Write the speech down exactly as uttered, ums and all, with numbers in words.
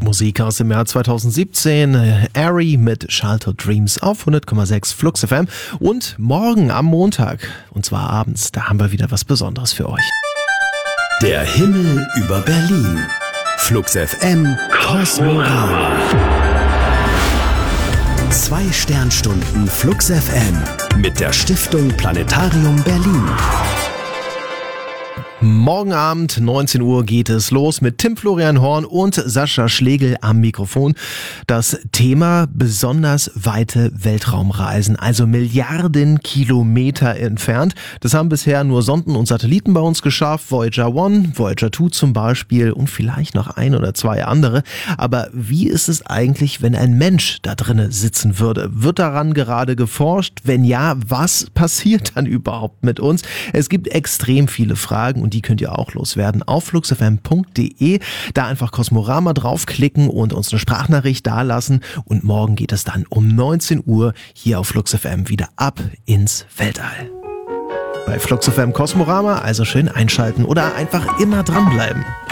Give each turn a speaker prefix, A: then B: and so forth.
A: Musik aus dem Jahr zweitausendsiebzehn. Ari mit Childhood Dreams auf hundert Komma sechs Flux F M. Und morgen am Montag, und zwar abends, da haben wir wieder was Besonderes für euch.
B: Der Himmel über Berlin. Flux F M Kosmorama. Zwei Sternstunden Flux F M mit der Stiftung Planetarium Berlin.
A: Morgen Abend, neunzehn Uhr, geht es los mit Tim Florian Horn und Sascha Schlegel am Mikrofon. Das Thema besonders weite Weltraumreisen, also Milliarden Kilometer entfernt. Das haben bisher nur Sonden und Satelliten bei uns geschafft. Voyager eins, Voyager zwei zum Beispiel und vielleicht noch ein oder zwei andere. Aber wie ist es eigentlich, wenn ein Mensch da drinnen sitzen würde? Wird daran gerade geforscht? Wenn ja, was passiert dann überhaupt mit uns? Es gibt extrem viele Fragen und die könnt ihr auch loswerden auf flux f m punkt d e. Da einfach Kosmorama draufklicken und uns eine Sprachnachricht dalassen. Und morgen geht es dann um neunzehn Uhr hier auf Flux F M wieder ab ins Weltall. Bei Flux F M Kosmorama also schön einschalten oder einfach immer dranbleiben.